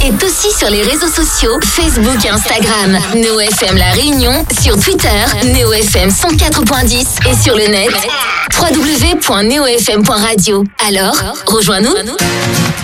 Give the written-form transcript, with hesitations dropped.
est aussi sur les réseaux sociaux, Facebook et Instagram. Neo FM La Réunion, sur Twitter, Neo FM 104.10 et sur le net, www.neofm.radio. Alors, rejoins-nous.